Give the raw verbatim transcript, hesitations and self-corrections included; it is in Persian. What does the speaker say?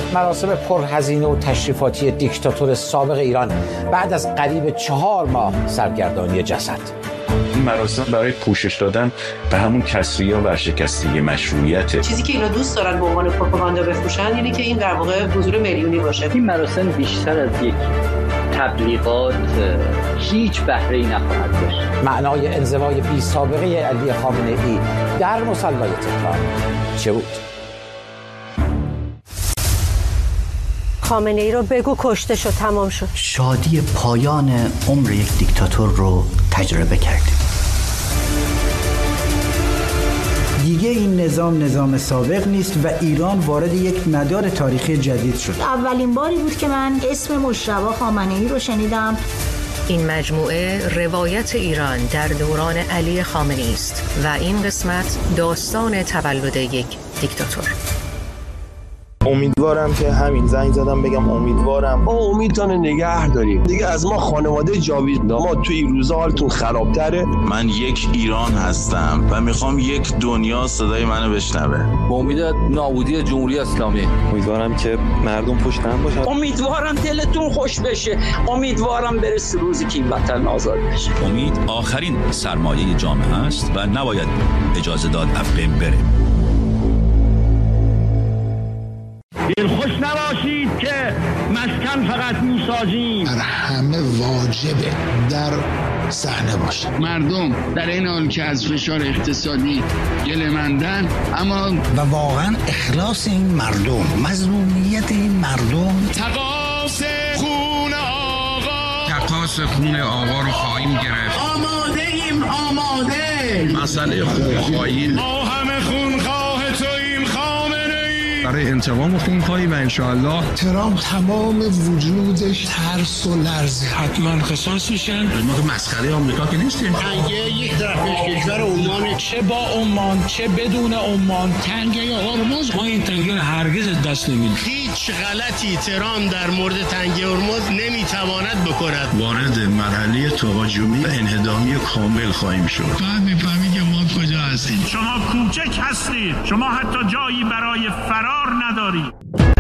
مراسم پرهزینه و تشریفاتی دیکتاتور سابق ایران بعد از قریب چهار ماه سرگردانی جسد. این مراسم برای پوشش دادن به همون کسری و ورشکستگی مشروعیته. چیزی که اینا دوست دارن به عنوان پروپاگاندا بفروشن اینه که این در واقع حضور میلیونی باشه. این مراسم بیشتر از یک تبلیغات هیچ بهره‌ای نخواهد داشت. معنای انزوای بی سابقه علی خامنه‌ای در مصلی تهران چه بود؟ خامنه‌ای رو بگو کشته شد، تمام شد. شادی پایان عمر یک دیکتاتور رو تجربه کردیم. دیگه این نظام نظام سابق نیست و ایران وارد یک مدار تاریخی جدید شد. اولین باری بود که من اسم مجتبی خامنه‌ای رو شنیدم. این مجموعه روایت ایران در دوران علی خامنه‌ای است و این قسمت داستان تولد یک دیکتاتور. امیدوارم که همین زنگ زدم بگم امیدوارم ما امیدتون نگه داریم دیگه، از ما خانواده جاوید ما توی این روزا حالتون خرابتره. من یک ایران هستم و میخوام یک دنیا صدای منو بشنوه. با امید نابودی جمهوری اسلامی. امیدوارم که مردم پشت هم باشن. امیدوارم دلتون خوش بشه. امیدوارم برسه روزی که این وطن آزاد بشه. امید آخرین سرمایه جامعه است و نباید اجازه داد از بین بره. دلخوش نباشید که مسکن فقط میسازیم. در همه واجبه در صحنه باشه. مردم در این حال که از فشار اقتصادی گله‌مندن، اما و واقعا اخلاص این مردم، مظلومیت این مردم. تقاص خون آقا تقاص خون آقا رو خواهیم گرفت. آماده ایم آماده. مسئله خونخواهی ما همه خونخواه توییم خامنه‌ای. برای انتقام خونخواهی و انشاءالله ترامپ تمام وجودش ترس و لرزه. حتما قصاص میشن. ما که مسخره آمریکا که نیستیم. تنگه یک طرفش کشور عمان، چه با عمان چه بدون عمان، تنگه هرمز. ما این تنگه رو هرگز دست نمیدیم. هیچ غلطی ترامپ در مورد تنگه هرمز نمیتواند بکند. وارد مرحله تهاجمی و انهدامی کامل خواهیم شد. بعد میفهمید که ما کجا هستیم. شما کوچک هستید، شما حتی جایی برای فرار ندارید.